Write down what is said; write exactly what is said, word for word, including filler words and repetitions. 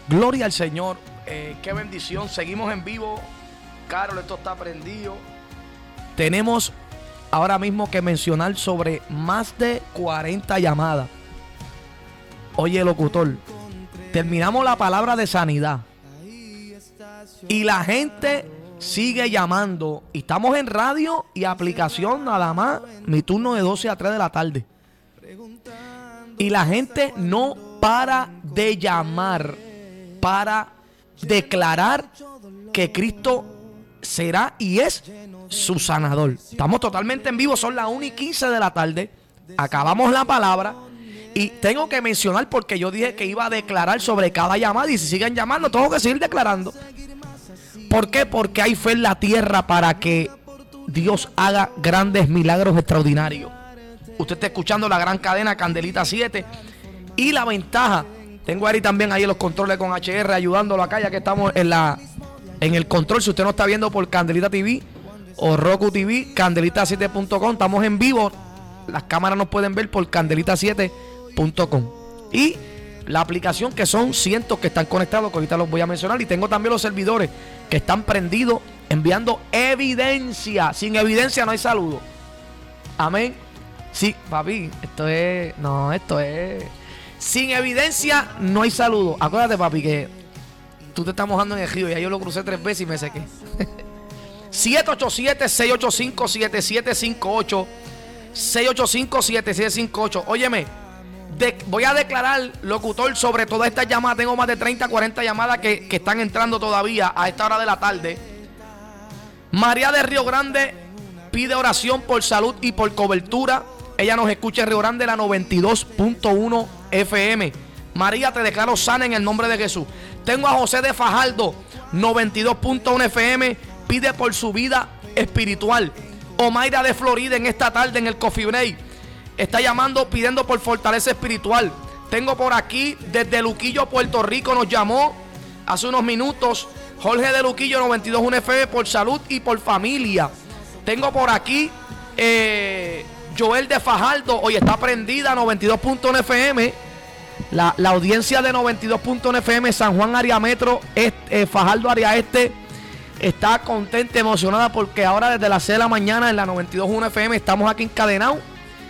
Gloria al Señor. Eh, qué bendición. Seguimos en vivo. Carol, esto está prendido. Tenemos ahora mismo que mencionar sobre más de cuarenta llamadas. Oye, locutor, terminamos la palabra de sanidad y la gente sigue llamando. Y estamos en radio y aplicación nada más. Mi turno de doce a tres de la tarde. Y la gente no para de llamar para declarar que Cristo será y es su sanador. Estamos totalmente en vivo, son las una y quince de la tarde. Acabamos la palabra y tengo que mencionar, porque yo dije que iba a declarar sobre cada llamada, y si siguen llamando tengo que seguir declarando. ¿Por qué? Porque hay fe en la tierra para que Dios haga grandes milagros extraordinarios. Usted está escuchando la gran cadena Candelita siete. Y la ventaja, tengo a Ari también ahí en los controles con H R ayudándolo acá, ya que estamos en la en el control. Si usted no está viendo por Candelita T V o Roku T V, candelita siete punto com, estamos en vivo. Las cámaras nos pueden ver por candelita siete punto com. Y la aplicación, que son cientos que están conectados, que ahorita los voy a mencionar. Y tengo también los servidores que están prendidos, enviando evidencia. Sin evidencia no hay saludo. Amén. Sí, papi, esto es... No, esto es... Sin evidencia no hay saludo. Acuérdate, papi, que tú te estás mojando en el río. Ya yo lo crucé tres veces y me sequé. siete ocho siete, seis ocho cinco, siete siete cinco ocho. seis ocho cinco, siete siete cinco ocho. Óyeme, de, voy a declarar, locutor, sobre todas estas llamadas. Tengo más de treinta, cuarenta llamadas que, que están entrando todavía a esta hora de la tarde. María de Río Grande pide oración por salud y por cobertura. Ella nos escucha en Río Grande, la noventa y dos punto uno F M. María, te declaro sana en el nombre de Jesús. Tengo a José de Fajardo, noventa y dos punto uno F M. Pide por su vida espiritual. Omaira de Florida en esta tarde en el Coffee Break está llamando, pidiendo por fortaleza espiritual. Tengo por aquí desde Luquillo, Puerto Rico, nos llamó hace unos minutos Jorge de Luquillo, noventa y dos punto uno F M, por salud y por familia. Tengo por aquí eh, Joel de Fajardo, hoy está prendida, noventa y dos punto uno F M. La, la audiencia de noventa y dos punto uno F M, San Juan área metro, este, eh, Fajardo área este, está contenta, emocionada, porque ahora desde las seis de la mañana en la noventa y dos punto uno F M estamos aquí encadenados